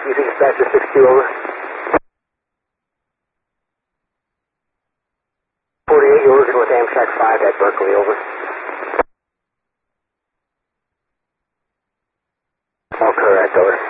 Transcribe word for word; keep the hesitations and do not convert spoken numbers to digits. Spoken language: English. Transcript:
You think it's Baxter six two, over? forty-eight, you're working with Amtrak five at Berkeley, over. All correct, over.